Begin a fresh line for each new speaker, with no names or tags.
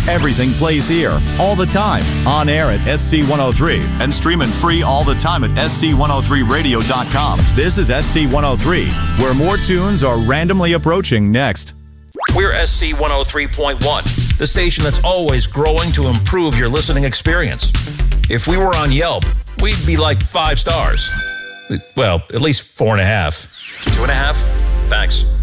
Everything plays here, all the time, on air at SC103, and streaming free all the time at SC103radio.com. This is SC103, where more tunes are randomly approaching next.
We're SC103.1, the station that's always growing to improve your listening experience. If we were on Yelp, we'd be like 5 stars. Well, at least 4.5. 2.5? Thanks.